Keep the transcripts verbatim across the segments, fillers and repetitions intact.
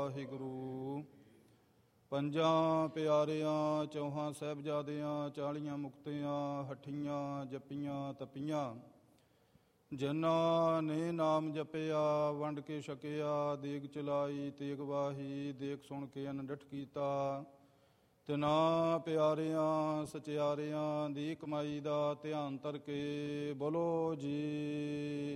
ਵਾਹਿਗੁਰੂ। ਪੰਜਾਂ ਪਿਆਰਿਆਂ ਚੌਹਾਂ ਸਾਹਿਬਜ਼ਾਦਿਆਂ ਚਾਲੀਆਂ ਮੁਕਤਿਆਂ ਹੱਠੀਆਂ ਜੱਪੀਆਂ ਤਪੀਆਂ, ਜਿਨ੍ਹਾਂ ਨੇ ਨਾਮ ਜਪਿਆ ਵੰਡ ਕੇ ਛਕਿਆ, ਦੇਗ ਚਲਾਈ ਤੇਗ ਵਾਹੀ, ਦੇਖ ਸੁਣ ਕੇ ਅਨਡਿਠ ਕੀਤਾ। ਤਿਨਾਂ ਪਿਆਰਿਆਂ ਸਚਿਆਰਿਆਂ ਦੀ ਕਮਾਈ ਦਾ ਧਿਆਨ ਧਰ ਕੇ ਬੋਲੋ ਜੀ।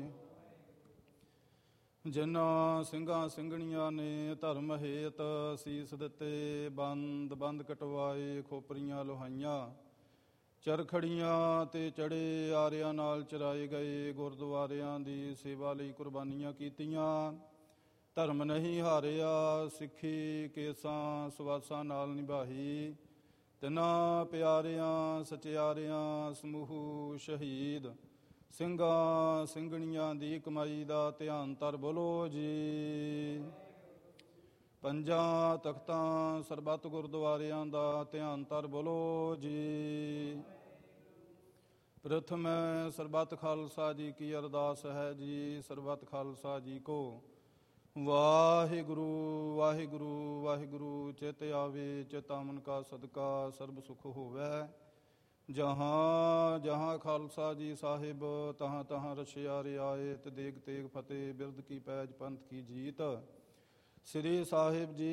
ਜਿਨ੍ਹਾਂ ਸਿੰਘਾਂ ਸਿੰਘਣੀਆਂ ਨੇ ਧਰਮ ਹੇਤ ਸੀਸ ਦਿੱਤੇ, ਬੰਦ ਬੰਦ ਕਟਵਾਏ ਖੋਪਰੀਆਂ ਲੋਹਾਈਆਂ, ਚਰਖੜੀਆਂ ਤੇ ਚੜੇ ਆਰਿਆਂ ਨਾਲ ਚਰਾਏ ਗਏ, ਗੁਰਦੁਆਰਿਆਂ ਦੀ ਸੇਵਾ ਲਈ ਕੁਰਬਾਨੀਆਂ ਕੀਤੀਆਂ। ਧਰਮ ਨਹੀਂ ਹਾਰਿਆ, ਸਿੱਖੀ ਕੇਸਾਂ ਸਵਾਸਾਂ ਨਾਲ ਨਿਭਾਈ। ਤਿੰਨਾਂ ਪਿਆਰਿਆਂ ਸਚਿਆਰਿਆਂ ਸਮੂਹ ਸ਼ਹੀਦ ਸਿੰਘਾਂ ਸਿੰਘਣੀਆਂ ਦੀ ਕਮਾਈ ਦਾ ਧਿਆਨ ਧਰ ਬੋਲੋ ਜੀ। ਪੰਜਾਂ ਤਖਤਾਂ ਸਰਬੱਤ ਗੁਰਦੁਆਰਿਆਂ ਦਾ ਧਿਆਨ ਧਰ ਬੋਲੋ ਜੀ। ਪ੍ਰਥਮ ਸਰਬੱਤ ਖਾਲਸਾ ਜੀ ਕੀ ਅਰਦਾਸ ਹੈ ਜੀ। ਸਰਬੱਤ ਖਾਲਸਾ ਜੀ ਕੋ ਵਾਹਿਗੁਰੂ ਵਾਹਿਗੁਰੂ ਵਾਹਿਗੁਰੂ। ਚਿਤ ਆਵੇ ਚਿਤ ਆਮਨ ਕਾ ਸਦਕਾ ਸਰਬ ਸੁਖ ਹੋਵੈ। ਜਹਾਂ ਜਹਾਂ ਖਾਲਸਾ ਜੀ ਸਾਹਿਬ, ਤਹਾਂ ਤਹਾਂ ਰਛਿਆ ਰਿਆਇਤ। ਦੇਗ ਤੇਗ ਫਤਿਹ ਬਿਰਦ ਕੀ ਪੈਜ ਪੰਥ ਕੀ ਜੀਤ। ਸ੍ਰੀ ਸਾਹਿਬ ਜੀ